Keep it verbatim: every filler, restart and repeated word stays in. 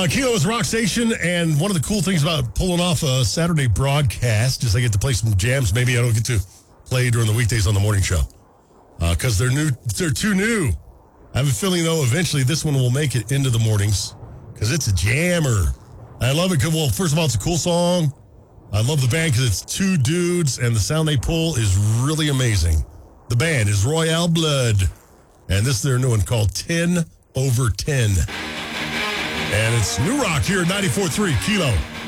Uh, Kilo is Rock Station, and one of the cool things about pulling off a Saturday broadcast is I get to play some jams maybe I don't get to play during the weekdays on the morning show. Because uh, they're new, they're too new. I have a feeling, though, eventually this one will make it into the mornings because it's a jammer. I love it. Well, first of all, it's a cool song. I love the band because it's two dudes, and the sound they pull is really amazing. The band is Royale Blood, and this is their new one called ten over ten. And it's New Rock here at ninety-four point three Kilo.